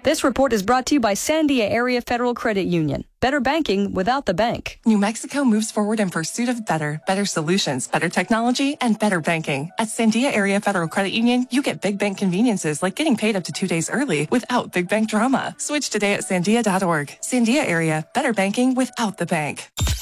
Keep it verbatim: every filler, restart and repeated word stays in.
This report is brought to you by Sandia Area Federal Credit Union. Better banking without the bank. New Mexico moves forward in pursuit of better, better solutions, better technology, and better banking. At Sandia Area Federal Credit Union, you get big bank conveniences like getting paid up to two days early without big bank drama. Switch today at sandia dot org. Sandia Area, better banking without the bank.